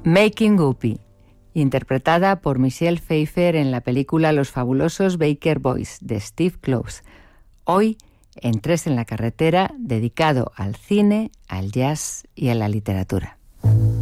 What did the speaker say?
Making Guppy, interpretada por Michelle Pfeiffer en la película Los fabulosos Baker Boys de Steve Kloves. Hoy, en Tres en la carretera, dedicado al cine, al jazz y a la literatura.